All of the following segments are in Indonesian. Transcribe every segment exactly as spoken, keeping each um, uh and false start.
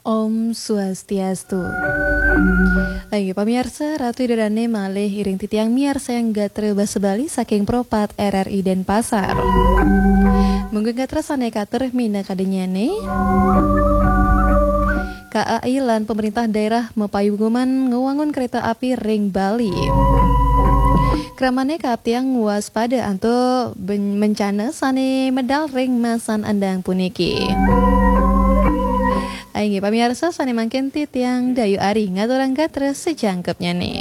Om Swastiastu. Lagi pamirsa, Ratu Idodane malih iring titiang miarsa yang gatre basa Bali saking Propat R R I Denpasar. Mungkin gatre sane katur mina kadenyane. K A I lan pemerintah daerah mepayunguman ngewangun kereta api ring Bali. Kramane kaaptiang waspada anto bencana sane medal ring masan andang puniki. Aing pamirsa sane mangken titiang dayu ari ngaturang gatre sejangkepnya nih.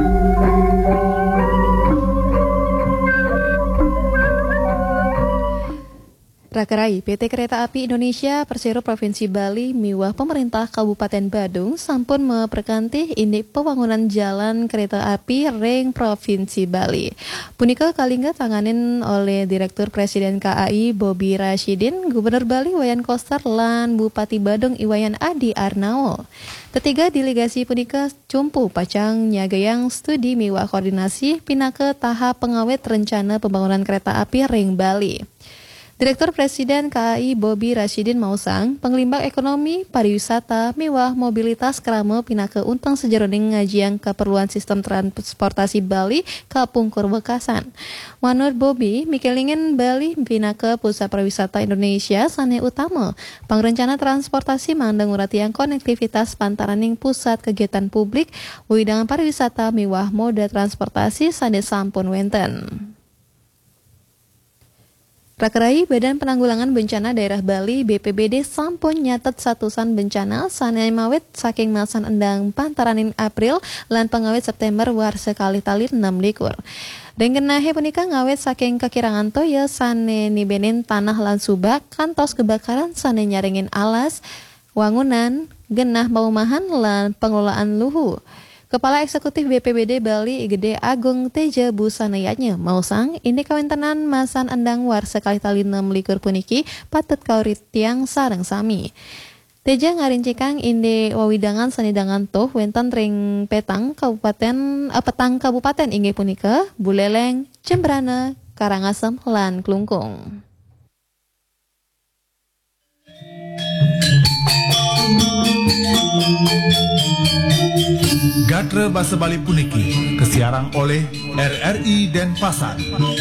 Rakerai P T Kereta Api Indonesia Persero Provinsi Bali miwah pemerintah Kabupaten Badung sampun meperkantih ini pembangunan jalan kereta api ring Provinsi Bali. Punika kalingga tanganin oleh Direktur Presiden K A I Bobi Rashidin, Gubernur Bali Wayan Koster lan Bupati Badung Iwayan Adi Arnao. Ketiga delegasi punika cumpu pacang nyagayang studi miwah koordinasi pinake tahap pengawet rencana pembangunan kereta api ring Bali. Direktur Presiden K A I Bobi Rashidin mausang, penglimbang ekonomi, pariwisata, mewah, mobilitas krama pinake untang sejeroning ngajiang keperluan sistem transportasi Bali ke pungkur bekasan. Menurut Bobi, mikelingen Bali pinake pusat pariwisata Indonesia sane utama. Pangrencana transportasi mandang uratiang konektivitas pantaraning pusat kegiatan publik, widangan pariwisata mewah moda transportasi sane sampun wenten. Rakerai Badan Penanggulangan Bencana Daerah Bali B P B D sampun nyatet satusan bencana sane mawet saking masan endang pantaraning April lan pengawet September war sekali tali enam likur. Denggenahe punika ngawet saking kekirangan toya sane nibenin tanah lan subak kantos kebakaran sane nyaringin alas, wangunan, genah paumahan lan pengelolaan luhu. Kepala Eksekutif B P B D Bali Gede Agung Teja Busanayanya mausang ini kawentenan masan endang war sekali tali enam likur puniki patut kaurit tiang sareng sami. Teja ngarincikang inde wawidangan sanidangan toh wenten ring petang kabupaten eh, petang kabupaten inggih punika Buleleng, Jembrana, Karangasem lan Klungkung. Gatre Basa Bali puniki kesiarang oleh R R I Denpasar.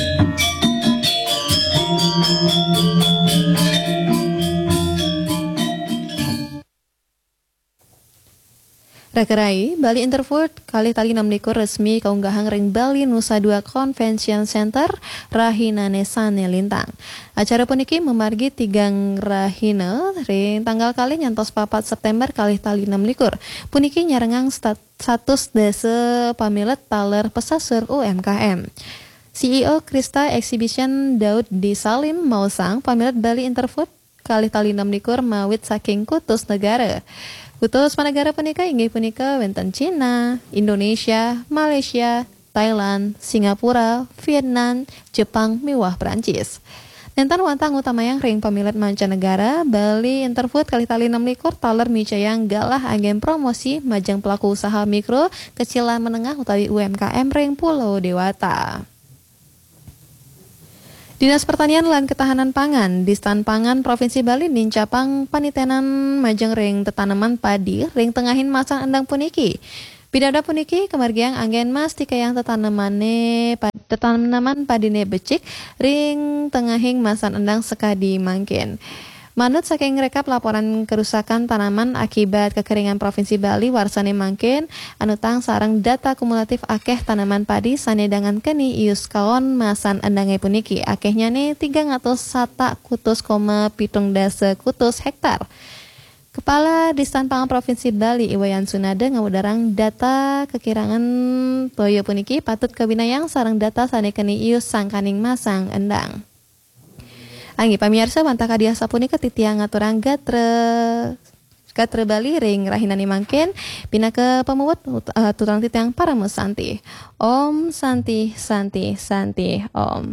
Rakerai, Bali Interfood kali tali enam likur resmi kaunggahang ring Bali Nusa Dua Convention Center Rahinane Sane Lintang. Acara puniki memargi tigang Rahina ring tanggal kali nyantos papat September kali tali enam likur. Puniki nyarengang stat, status desa pamilet taler pesasur U M K M. C E O Krista Exhibition Daud Di Salim mausang pamilet Bali Interfood kali tali enam likur mawit saking kutus negara. Kutus manegara punika inggih punika wenten Cina, Indonesia, Malaysia, Thailand, Singapura, Vietnam, Jepang, miwah Perancis. Nenten wantang utamayang ring pamilet mancanegara Bali Interfood kali tali enam likur taler micayang galah agen promosi majang pelaku usaha mikro, kecil lan menengah utawi U M K M ring Pulau Dewata. Dinas Pertanian lan Ketahanan Pangan Distan Pangan Provinsi Bali nincapang panitenan majeng ring tetanaman padi ring tengahin masang endang puniki. Pidada puniki kemargiang anggen mas tikayang tetanamane tetanaman padine becik ring tengahing masan endang sekadi mangkin. Manut saking rekap laporan kerusakan tanaman akibat kekeringan Provinsi Bali warsane mangkin anutang sareng data kumulatif akeh tanaman padi sanedangan keni ius kaon masan endange puniki akehnya nih tiga ratus sata kutus koma pitung dasa kutus hektar. Kepala Distan Pangan Provinsi Bali Iwayan Sunada ngawudarang data kekirangan toyo puniki patut kabinayang sareng data sane keni ius sangkaning masang endang. Anggi pamirsa bantah kadiasa punika titiang ngaturang gatre gatre Bali ring rahinani mangkin pina ke pemuwut uh, tuturang titiang para mesanti. Om Santi Santi Santi Om.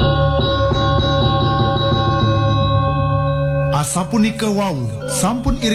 Asa punika wau sampun iri